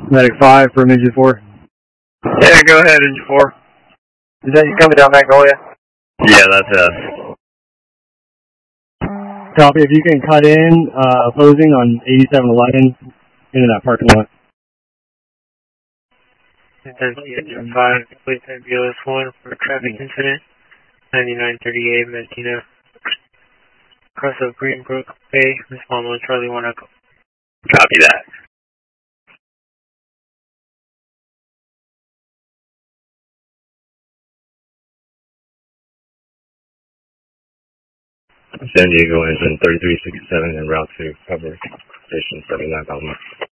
Medic 5 from Engine 4. Yeah, go ahead, Engine 4. Is that you coming down Magnolia? Yeah, that's us. Copy. If you can cut in opposing on 8711 into that parking lot. Engine 5, complete type BLS1 for traffic incident, 9938 Medina. Cross of Greenbrook Bay, respond on Charlie 1 Echo. Copy that. San Diego engine 3367 en route to cover station 79,000.